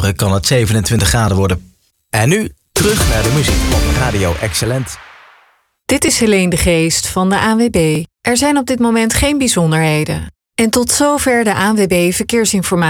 Morgen kan het 27 graden worden. En nu terug naar de muziek op Radio Excellent. Dit is Helene de Geest van de ANWB. Er zijn op dit moment geen bijzonderheden. En tot zover de ANWB Verkeersinformatie.